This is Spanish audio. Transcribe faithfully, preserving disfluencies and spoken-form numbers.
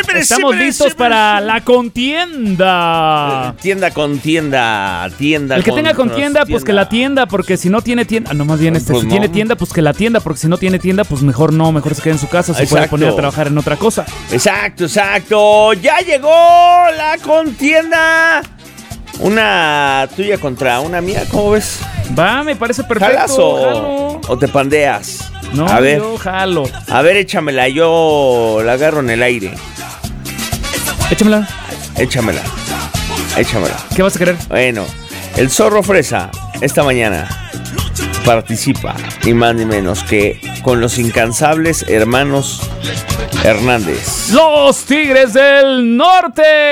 Símele, Estamos símele, listos símele, para símele. la contienda. Tienda con tienda, tienda El que con tenga contienda, pues que la tienda, porque si no tiene tienda, ah, no, más bien este, Pues si no. tiene tienda, pues que la tienda, porque si no tiene tienda, pues mejor no, mejor se quede en su casa, se puede Exacto. poner a trabajar en otra cosa. Exacto, exacto. Ya llegó la contienda. Una tuya contra una mía, ¿cómo ves? Va, me parece perfecto. ¿Jalas o, Jalo. o te pandeas? No, a ver, yo jalo. a ver, échamela, yo la agarro en el aire. Échamela. Échamela, échamela. ¿Qué vas a querer? Bueno, el Zorro Fresa esta mañana participa ni más ni menos que con los incansables hermanos Hernández. Los Tigres del Norte.